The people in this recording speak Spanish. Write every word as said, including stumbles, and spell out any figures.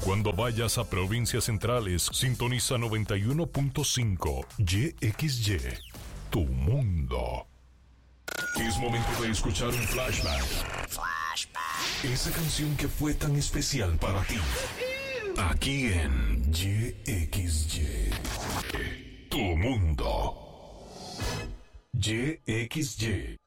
Cuando vayas a provincias centrales, sintoniza noventa y uno punto cinco Y X Y, tu mundo. Es momento de escuchar un flashback. Flashback. Esa canción que fue tan especial para ti. Aquí en Y X Y, tu mundo. Y X Y.